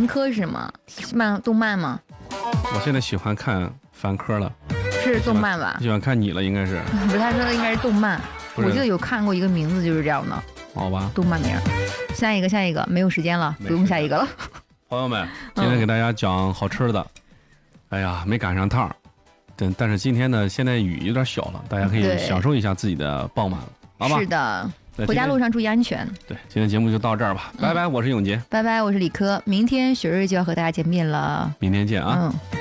科是什么？动漫吗？ 我现在喜欢看凡科了。 是动漫吧？ 喜欢看你了，应该是。 不是，他说的应该是动漫。我记得有看过一个名字就是这样的。 好吧。 动漫名。下一个，没有时间了，不用下一个了。 朋友们，今天给大家讲好吃的。哎呀，没赶上趟。但是今天呢，现在雨有点小了，大家可以享受一下自己的傍晚了，好吧？ 是的。回家路上注意安全。 对，今天节目就到这儿吧，拜拜，我是永杰， 拜拜，我是李科，明天雪瑞就要和大家见面了， 明天见啊。